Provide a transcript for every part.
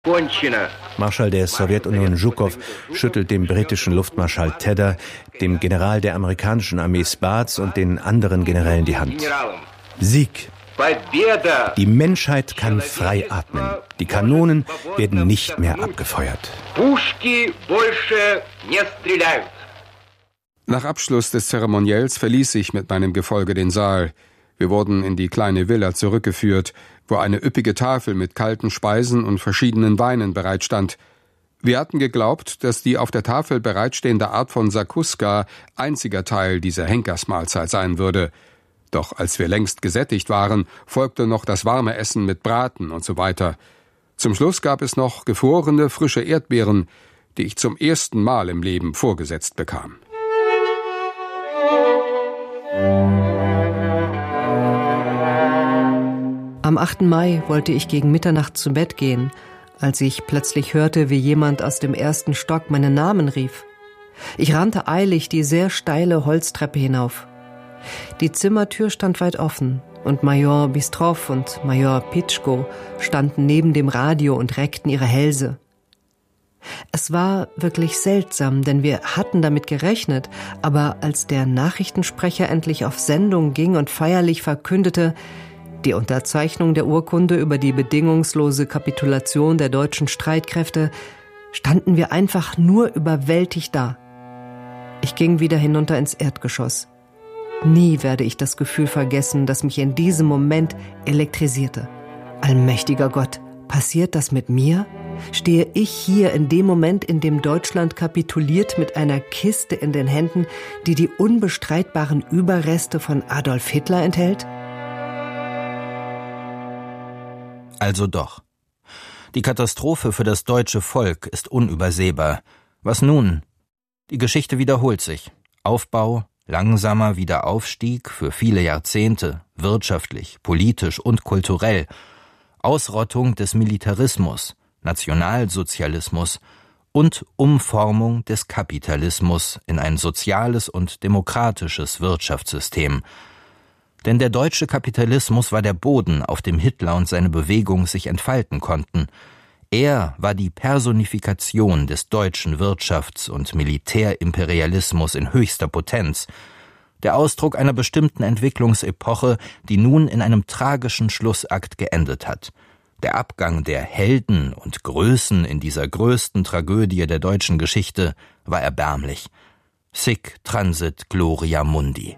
Marschall der Sowjetunion Zhukov schüttelt dem britischen Luftmarschall Tedder, dem General der amerikanischen Armee Spaatz und den anderen Generälen die Hand. Sieg! Die Menschheit kann frei atmen. Die Kanonen werden nicht mehr abgefeuert. Nach Abschluss des Zeremoniells verließ ich mit meinem Gefolge den Saal. Wir wurden in die kleine Villa zurückgeführt, wo eine üppige Tafel mit kalten Speisen und verschiedenen Weinen bereitstand. Wir hatten geglaubt, dass die auf der Tafel bereitstehende Art von Sakuska einziger Teil dieser Henkersmahlzeit sein würde. Doch als wir längst gesättigt waren, folgte noch das warme Essen mit Braten und so weiter. Zum Schluss gab es noch gefrorene, frische Erdbeeren, die ich zum ersten Mal im Leben vorgesetzt bekam. Am 8. Mai wollte ich gegen Mitternacht zu Bett gehen, als ich plötzlich hörte, wie jemand aus dem 1. Stock meinen Namen rief. Ich rannte eilig die sehr steile Holztreppe hinauf. Die Zimmertür stand weit offen und Major Bistroff und Major Pitschko standen neben dem Radio und reckten ihre Hälse. Es war wirklich seltsam, denn wir hatten damit gerechnet, aber als der Nachrichtensprecher endlich auf Sendung ging und feierlich verkündete, die Unterzeichnung der Urkunde über die bedingungslose Kapitulation der deutschen Streitkräfte, standen wir einfach nur überwältigt da. Ich ging wieder hinunter ins Erdgeschoss. Nie werde ich das Gefühl vergessen, das mich in diesem Moment elektrisierte. Allmächtiger Gott, passiert das mit mir? Stehe ich hier in dem Moment, in dem Deutschland kapituliert, mit einer Kiste in den Händen, die die unbestreitbaren Überreste von Adolf Hitler enthält? Also doch. Die Katastrophe für das deutsche Volk ist unübersehbar. Was nun? Die Geschichte wiederholt sich. Aufbau, langsamer Wiederaufstieg für viele Jahrzehnte, wirtschaftlich, politisch und kulturell. Ausrottung des Militarismus, Nationalsozialismus und Umformung des Kapitalismus in ein soziales und demokratisches Wirtschaftssystem. Denn der deutsche Kapitalismus war der Boden, auf dem Hitler und seine Bewegung sich entfalten konnten. Er war die Personifikation des deutschen Wirtschafts- und Militärimperialismus in höchster Potenz, der Ausdruck einer bestimmten Entwicklungsepoche, die nun in einem tragischen Schlussakt geendet hat. Der Abgang der Helden und Größen in dieser größten Tragödie der deutschen Geschichte war erbärmlich. Sic transit gloria mundi.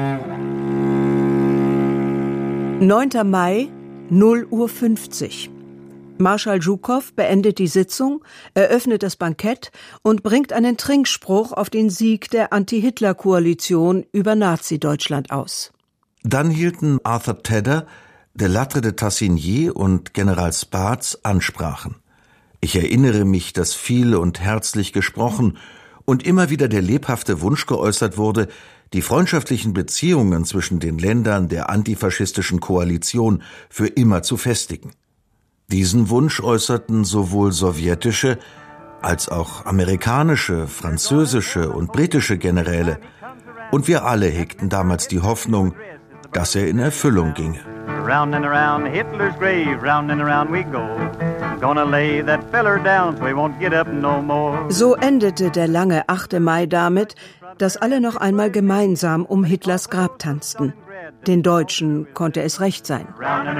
9. Mai, 0:50 Uhr. Marschall Zhukov beendet die Sitzung, eröffnet das Bankett und bringt einen Trinkspruch auf den Sieg der Anti-Hitler-Koalition über Nazi-Deutschland aus. Dann hielten Arthur Tedder, de Lattre de Tassigny und General Spaatz Ansprachen. Ich erinnere mich, dass viel und herzlich gesprochen und immer wieder der lebhafte Wunsch geäußert wurde, die freundschaftlichen Beziehungen zwischen den Ländern der antifaschistischen Koalition für immer zu festigen. Diesen Wunsch äußerten sowohl sowjetische als auch amerikanische, französische und britische Generäle, und wir alle hegten damals die Hoffnung, dass er in Erfüllung ginge. Round and around Hitler's grave, round and around we go. Gonna lay that feller down so he won't get up no more. So endete der lange 8. Mai damit, dass alle noch einmal gemeinsam um Hitlers Grab tanzten. Den Deutschen konnte es recht sein.